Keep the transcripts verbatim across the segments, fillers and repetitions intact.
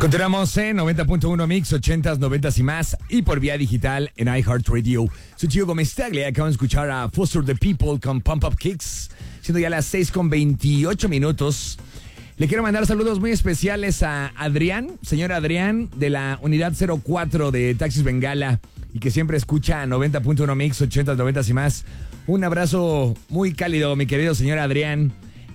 Continuamos en noventa punto uno Mix, ochentas, noventas y más, y por vía digital en iHeartRadio. Soy Gio Gómez Tagle, acabamos de escuchar a Foster the People con Pump Up Kicks, siendo ya las seis con veintiocho minutos. Le quiero mandar saludos muy especiales a Adrián, señor Adrián, de la unidad cero cuatro de Taxis Bengala, y que siempre escucha noventa punto uno Mix, ochentas, noventas y más. Un abrazo muy cálido, mi querido señor Adrián.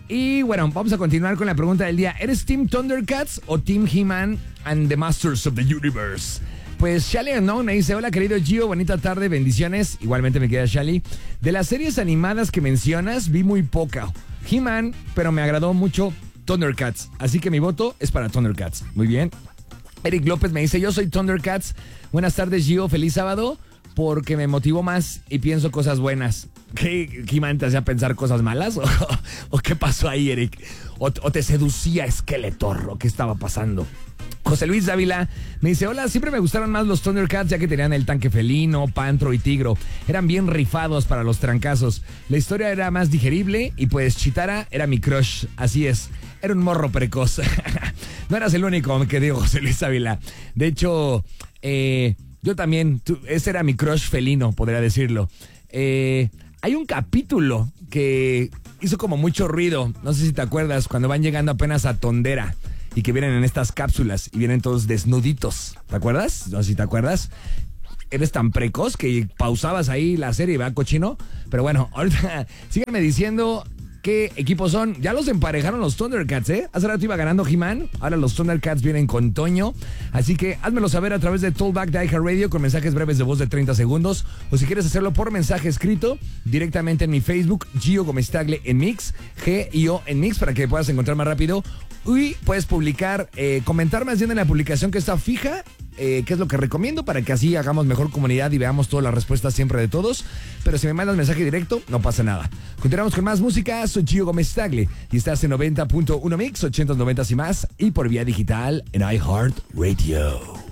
Y bueno, vamos a continuar con la pregunta del día. ¿Eres Team Thundercats o Team He-Man and the Masters of the Universe? Pues Shally Unknown me dice: hola querido Gio, bonita tarde, bendiciones. Igualmente me queda Shally. De las series animadas que mencionas, vi muy poca. He-Man, pero me agradó mucho Thundercats. Así que mi voto es para Thundercats. Muy bien. Eric López me dice: yo soy Thundercats. Buenas tardes Gio, feliz sábado. Porque me motivó más y pienso cosas buenas. ¿Qué, He-Man te hacía pensar cosas malas? ¿O, o qué pasó ahí, Eric? ¿O, o te seducía Skeletor? ¿O qué estaba pasando? José Luis Dávila me dice: hola, siempre me gustaron más los Thundercats ya que tenían el tanque felino, Pantro y Tigro. Eran bien rifados para los trancazos. La historia era más digerible y pues Chitara era mi crush. Así es, era un morro precoz. No eras el único que digo, José Luis Dávila. De hecho, eh... yo también, tú, ese era mi crush felino, podría decirlo. Eh, hay un capítulo que hizo como mucho ruido, no sé si te acuerdas, cuando van llegando apenas a Tondera y que vienen en estas cápsulas y vienen todos desnuditos. ¿Te acuerdas? No sé si te acuerdas. Eres tan precoz que pausabas ahí la serie, ¿verdad, cochino? Pero bueno, ahorita síganme diciendo qué equipos son. Ya los emparejaron los Thundercats, ¿eh? Hace rato iba ganando He-Man, ahora los Thundercats vienen con Toño. Así que házmelo saber a través de Tollback de iHeartRadio con mensajes breves de voz de treinta segundos. O si quieres hacerlo por mensaje escrito, directamente en mi Facebook, Gio Gómez Tagle en Mix, G I O en Mix, para que puedas encontrar más rápido. Y puedes publicar, eh, comentar más bien en la publicación que está fija, eh, qué es lo que recomiendo para que así hagamos mejor comunidad y veamos todas las respuestas siempre de todos. Pero si me mandas mensaje directo, no pasa nada. Continuamos con más música. Soy Gio Gómez Tagle y estás en noventa punto uno Mix, ochentas, noventas y más, y por vía digital en iHeartRadio.